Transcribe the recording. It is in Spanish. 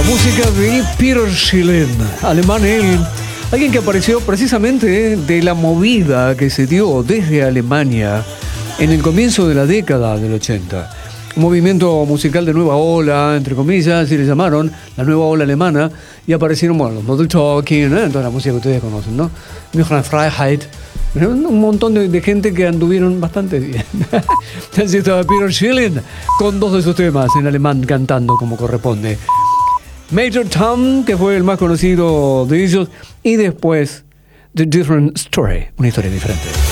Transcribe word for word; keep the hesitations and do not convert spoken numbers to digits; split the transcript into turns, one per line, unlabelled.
Música de Peter Schilling, alemán él, alguien que apareció precisamente de la movida que se dio desde Alemania en el comienzo de la década del ochenta. Un movimiento musical de nueva ola, entre comillas, así le llamaron, la nueva ola alemana, y aparecieron, bueno, los Model Talking, ¿eh? Toda la música que ustedes conocen, ¿no? Münchner Freiheit, un montón de, de gente que anduvieron bastante bien. Así estaba Peter Schilling con dos de sus temas en alemán cantando como corresponde. Major Tom, que fue el más conocido de ellos, y después The Different Story, una historia diferente.